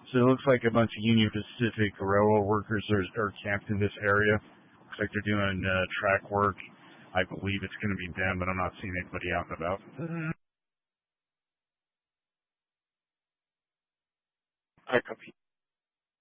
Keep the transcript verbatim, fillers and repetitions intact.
So it looks like a bunch of Union Pacific railroad workers are, are camped in this area. Looks like they're doing uh, track work. I believe it's going to be them, but I'm not seeing anybody out and about. I copy.